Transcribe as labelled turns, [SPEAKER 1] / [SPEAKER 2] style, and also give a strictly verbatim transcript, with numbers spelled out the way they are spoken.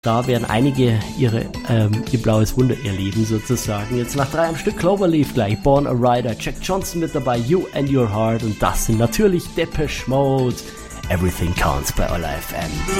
[SPEAKER 1] Da werden einige ihre, ähm, ihr blaues Wunder erleben sozusagen. Jetzt nach drei am Stück Cloverleaf gleich Born a Rider, Jack Johnson mit dabei, You and Your Heart und das sind natürlich Depeche Mode. Everything Counts bei O L F M.